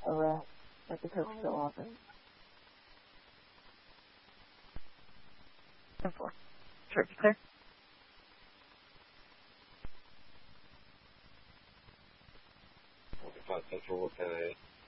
arrest like it occurs so often. 10-4. Church clear. Central, 10-8.